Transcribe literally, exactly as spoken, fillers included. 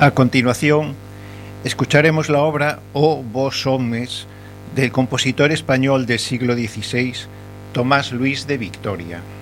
A continuación, escucharemos la obra O vos homes del compositor español del siglo dieciséis, Tomás Luis de Victoria.